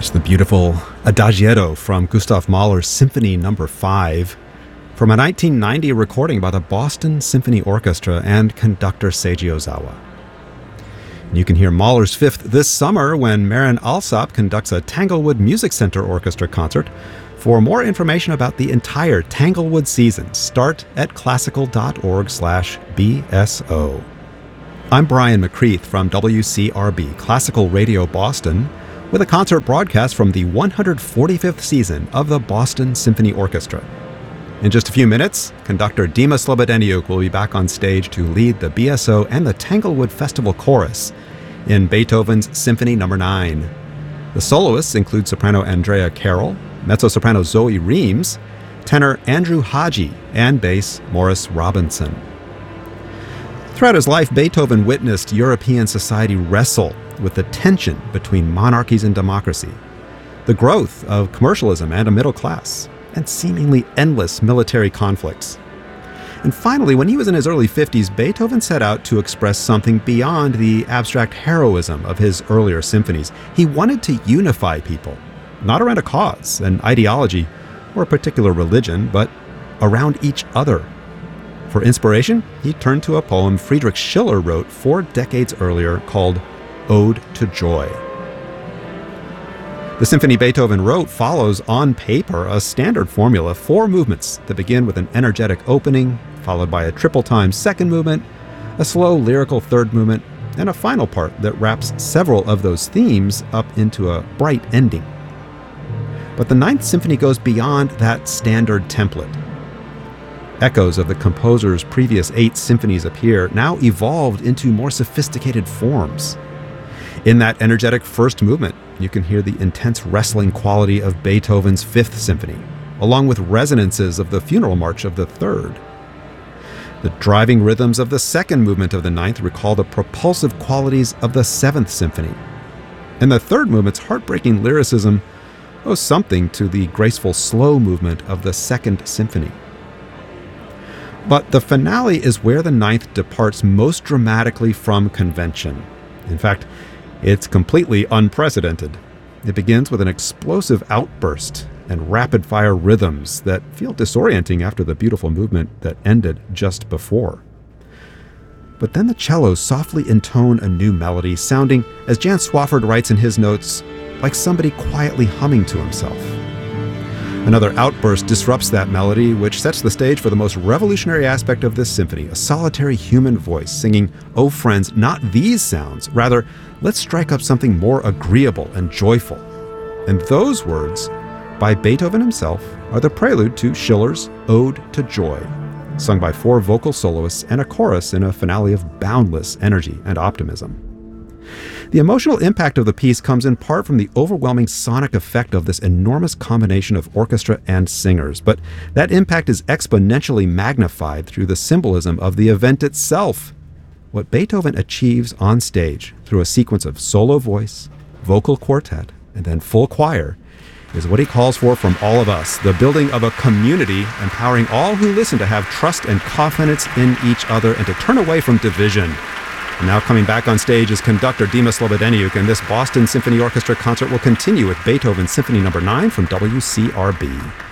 It's the beautiful Adagietto from Gustav Mahler's Symphony No. 5 from a 1990 recording by the Boston Symphony Orchestra and conductor Seiji Ozawa. You can hear Mahler's Fifth this summer when Maren Alsop conducts a Tanglewood Music Center Orchestra concert. For more information about the entire Tanglewood season, start at classical.org/BSO. I'm Brian McCreath from WCRB Classical Radio Boston, with a concert broadcast from the 145th season of the Boston Symphony Orchestra. In just a few minutes, conductor Dima Slobodeniuk will be back on stage to lead the BSO and the Tanglewood Festival Chorus in Beethoven's Symphony No. 9. The soloists include soprano Andrea Carroll, mezzo-soprano Zoe Reams, tenor Andrew Haji, and bass Morris Robinson. Throughout his life, Beethoven witnessed European society wrestle with the tension between monarchies and democracy, the growth of commercialism and a middle class, and seemingly endless military conflicts. And finally, when he was in his early 50s, Beethoven set out to express something beyond the abstract heroism of his earlier symphonies. He wanted to unify people, not around a cause, an ideology, or a particular religion, but around each other. For inspiration, he turned to a poem Friedrich Schiller wrote 4 decades earlier called Ode to Joy. The symphony Beethoven wrote follows on paper a standard formula: 4 movements that begin with an energetic opening, followed by a triple-time second movement, a slow lyrical third movement, and a final part that wraps several of those themes up into a bright ending. But the Ninth Symphony goes beyond that standard template. Echoes of the composer's previous 8 symphonies appear, now evolved into more sophisticated forms. In that energetic first movement, you can hear the intense wrestling quality of Beethoven's Fifth Symphony, along with resonances of the Funeral March of the Third. The driving rhythms of the second movement of the Ninth recall the propulsive qualities of the Seventh Symphony. And the third movement's heartbreaking lyricism owes something to the graceful slow movement of the Second Symphony. But the finale is where the Ninth departs most dramatically from convention. In fact, it's completely unprecedented. It begins with an explosive outburst and rapid-fire rhythms that feel disorienting after the beautiful movement that ended just before. But then the cellos softly intone a new melody, sounding, as Jan Swafford writes in his notes, like somebody quietly humming to himself. Another outburst disrupts that melody, which sets the stage for the most revolutionary aspect of this symphony, a solitary human voice singing, "Oh friends, not these sounds, rather, let's strike up something more agreeable and joyful." And those words, by Beethoven himself, are the prelude to Schiller's Ode to Joy, sung by 4 vocal soloists and a chorus in a finale of boundless energy and optimism. The emotional impact of the piece comes in part from the overwhelming sonic effect of this enormous combination of orchestra and singers, but that impact is exponentially magnified through the symbolism of the event itself. What Beethoven achieves on stage through a sequence of solo voice, vocal quartet, and then full choir is what he calls for from all of us, the building of a community empowering all who listen to have trust and confidence in each other and to turn away from division. And now coming back on stage is conductor Dima Slobodeniuk, and this Boston Symphony Orchestra concert will continue with Beethoven's Symphony No. 9 from WCRB.